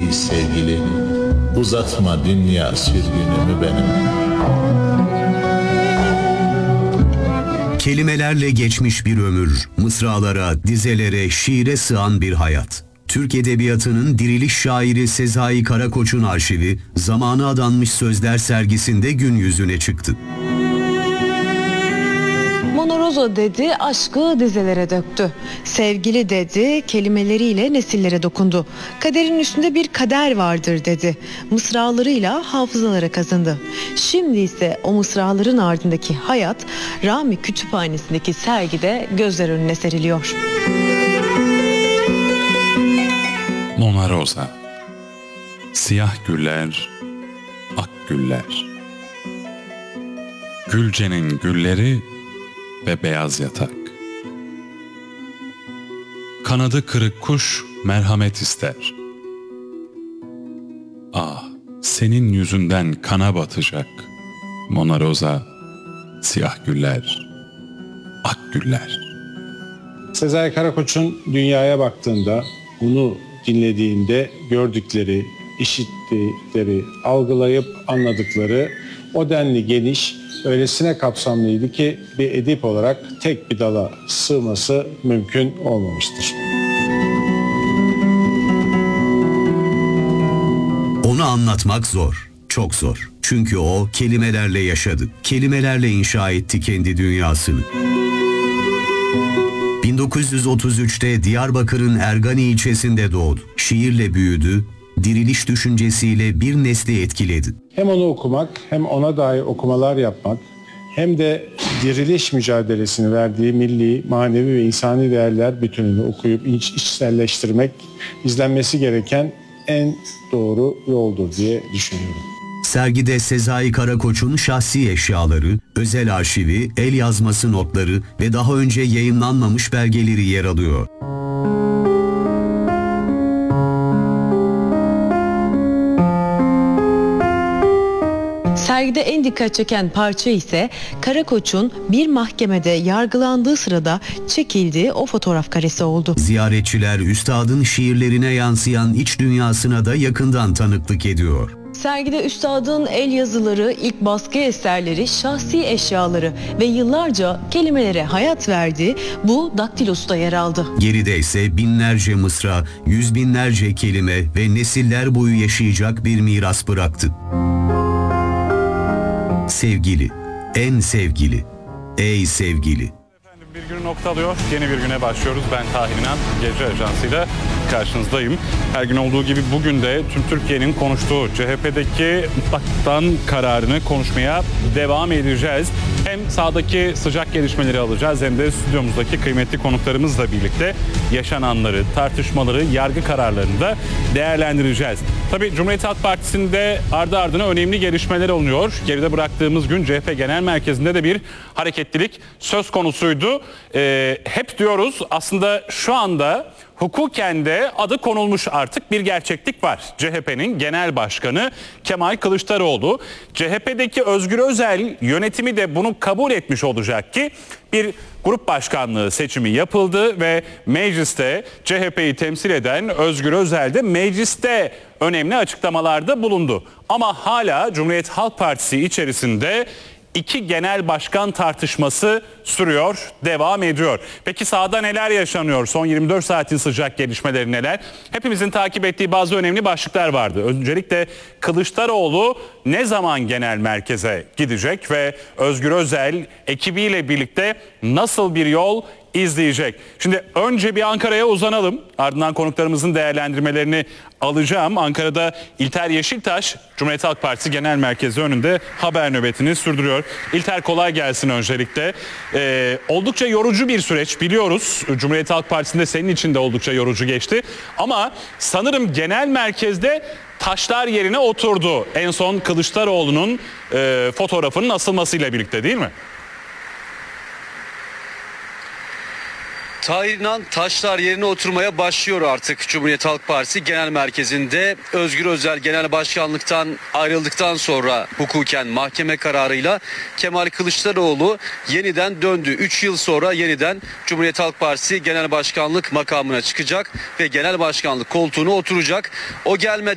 Ey sevgili, uzatma dünya sürgünümü benim. Kelimelerle geçmiş bir ömür, mısralara, dizelere, şiire sığan bir hayat. Türk Edebiyatı'nın diriliş şairi Sezai Karakoç'un arşivi, zamana adanmış sözler sergisinde gün yüzüne çıktı. Mona Rosa dedi, aşkı dizelere döktü. Sevgili dedi, kelimeleriyle nesillere dokundu. Kaderin üstünde bir kader vardır dedi. Mısralarıyla hafızalara kazındı. Şimdi ise o mısraların ardındaki hayat Rami Kütüphanesi'ndeki sergide gözler önüne seriliyor. Mona Rosa. Siyah güller, ak güller. Gülce'nin gülleri ve beyaz yatak. Kanadı kırık kuş merhamet ister. Ah, senin yüzünden kana batacak. Mona Rosa, siyah güller, ak güller. Sezai Karakoç'un dünyaya baktığında, onu dinlediğinde gördükleri, işittikleri, algılayıp anladıkları o denli geniş, öylesine kapsamlıydı ki bir edip olarak tek bir dala sığması mümkün olmamıştır. Onu anlatmak zor, çok zor. Çünkü o kelimelerle yaşadı, kelimelerle inşa etti kendi dünyasını. 1933'te Diyarbakır'ın Ergani ilçesinde doğdu. Şiirle büyüdü, diriliş düşüncesiyle bir nesli etkiledi. Hem onu okumak, hem ona dair okumalar yapmak, hem de diriliş mücadelesini verdiği milli, manevi ve insani değerler bütününü okuyup içselleştirmek izlenmesi gereken en doğru yoldur diye düşünüyorum. Sergide Sezai Karakoç'un şahsi eşyaları, özel arşivi, el yazması notları ve daha önce yayımlanmamış belgeleri yer alıyor. Sergide en dikkat çeken parça ise Karakoç'un bir mahkemede yargılandığı sırada çekildiği o fotoğraf karesi oldu. Ziyaretçiler üstadın şiirlerine yansıyan iç dünyasına da yakından tanıklık ediyor. Sergide üstadın el yazıları, ilk baskı eserleri, şahsi eşyaları ve yıllarca kelimelere hayat verdiği bu daktilosu da yer aldı. Geride ise binlerce mısra, yüz binlerce kelime ve nesiller boyu yaşayacak bir miras bıraktı. Sevgili, en sevgili, ey sevgili. Efendim, bir günü nokta alıyor, yeni bir güne başlıyoruz. Ben Tahir İnan, Gece Ajansı'yla karşınızdayım. Her gün olduğu gibi bugün de tüm Türkiye'nin konuştuğu CHP'deki mutlaktan kararını konuşmaya devam edeceğiz. Hem sahadaki sıcak gelişmeleri alacağız hem de stüdyomuzdaki kıymetli konuklarımızla birlikte yaşananları, tartışmaları, yargı kararlarını da değerlendireceğiz. Tabii Cumhuriyet Halk Partisi'nde ardı ardına önemli gelişmeler oluyor. Geride bıraktığımız gün CHP Genel Merkezi'nde de bir hareketlilik söz konusuydu. Hep diyoruz aslında şu anda hukuken de adı konulmuş artık bir gerçeklik var. CHP'nin Genel Başkanı Kemal Kılıçdaroğlu. CHP'deki Özgür Özel yönetimi de bunu kabul etmiş olacak ki bir grup başkanlığı seçimi yapıldı ve mecliste CHP'yi temsil eden Özgür Özel de mecliste önemli açıklamalarda bulundu. Ama hala Cumhuriyet Halk Partisi içerisinde İki genel başkan tartışması sürüyor, devam ediyor. Peki sahada neler yaşanıyor? Son 24 saatin sıcak gelişmeleri neler? Hepimizin takip ettiği bazı önemli başlıklar vardı. Öncelikle Kılıçdaroğlu ne zaman genel merkeze gidecek ve Özgür Özel ekibiyle birlikte nasıl bir yol izleyecek? Şimdi önce bir Ankara'ya uzanalım. Ardından konuklarımızın değerlendirmelerini alacağım. Ankara'da İlter Yeşiltaş, Cumhuriyet Halk Partisi Genel Merkezi önünde haber nöbetini sürdürüyor. İlter, kolay gelsin öncelikle. Oldukça yorucu bir süreç biliyoruz. Cumhuriyet Halk Partisi'nde senin için de oldukça yorucu geçti. Ama sanırım genel merkezde taşlar yerine oturdu. En son Kılıçdaroğlu'nun fotoğrafının asılmasıyla birlikte, değil mi? Tahir İnan, taşlar yerine oturmaya başlıyor artık Cumhuriyet Halk Partisi Genel Merkezi'nde. Özgür Özel Genel Başkanlıktan ayrıldıktan sonra hukuken mahkeme kararıyla Kemal Kılıçdaroğlu yeniden döndü. 3 yıl sonra yeniden Cumhuriyet Halk Partisi Genel Başkanlık makamına çıkacak ve Genel Başkanlık koltuğuna oturacak. O gelmeden